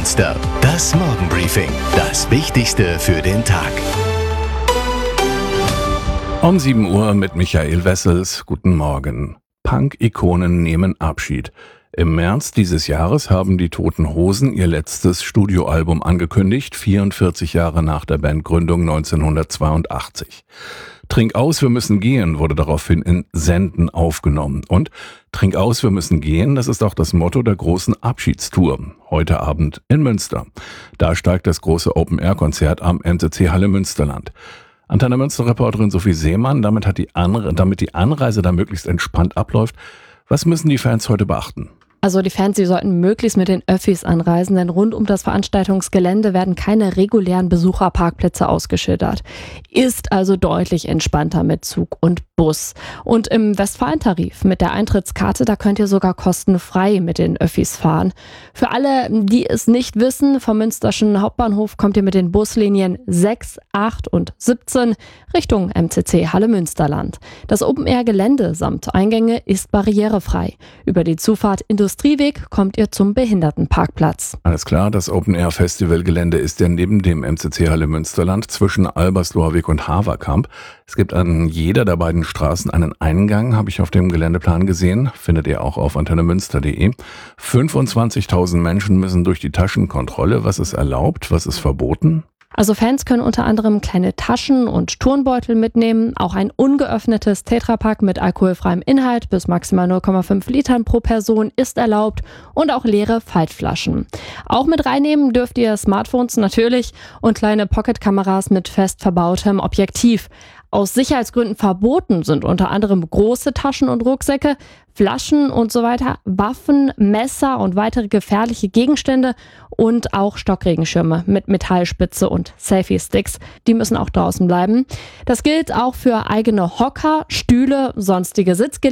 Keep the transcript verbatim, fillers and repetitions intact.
Münster. Das Morgenbriefing. Das Wichtigste für den Tag. Um sieben Uhr mit Michael Wessels. Guten Morgen. Punk-Ikonen nehmen Abschied. Im März dieses Jahres haben die Toten Hosen ihr letztes Studioalbum angekündigt, vierundvierzig Jahre nach der Bandgründung neunzehnhundertzweiundachtzig. Trink aus, wir müssen gehen wurde daraufhin in Senden aufgenommen. Und Trink aus, wir müssen gehen, das ist auch das Motto der großen Abschiedstour. Heute Abend in Münster. Da steigt das große Open-Air-Konzert am M C C Halle Münsterland. Antenne Münster-Reporterin Sophie Seemann, damit, hat die Anre- damit die Anreise da möglichst entspannt abläuft. Was müssen die Fans heute beachten? Also die Fans, die sollten möglichst mit den Öffis anreisen, denn rund um das Veranstaltungsgelände werden keine regulären Besucherparkplätze ausgeschildert. Ist also deutlich entspannter mit Zug und Bus. Und im Westfalentarif mit der Eintrittskarte, da könnt ihr sogar kostenfrei mit den Öffis fahren. Für alle, die es nicht wissen, vom Münsterschen Hauptbahnhof kommt ihr mit den Buslinien sechs, acht und siebzehn Richtung M C C Halle Münsterland. Das Open-Air-Gelände samt Eingänge ist barrierefrei. Über die Zufahrt Industrieweg kommt ihr zum Behindertenparkplatz. Alles klar, das Open-Air-Festivalgelände ist ja neben dem M C C Halle Münsterland zwischen Albersloher Weg und Haverkamp. Es gibt an jeder der beiden Straßen einen Eingang, habe ich auf dem Geländeplan gesehen, findet ihr auch auf antenne münster punkt de. fünfundzwanzigtausend Menschen müssen durch die Taschenkontrolle. Was ist erlaubt, was ist verboten? Also Fans können unter anderem kleine Taschen und Turnbeutel mitnehmen, auch ein ungeöffnetes Tetrapack mit alkoholfreiem Inhalt bis maximal null Komma fünf Litern pro Person ist erlaubt und auch leere Faltflaschen. Auch mit reinnehmen dürft ihr Smartphones natürlich und kleine Pocketkameras mit fest verbautem Objektiv. Aus Sicherheitsgründen verboten sind unter anderem große Taschen und Rucksäcke, Flaschen und so weiter, Waffen, Messer und weitere gefährliche Gegenstände und auch Stockregenschirme mit Metallspitze und Selfie-Sticks. Die müssen auch draußen bleiben. Das gilt auch für eigene Hocker, Stühle, sonstige Sitzgelegenheiten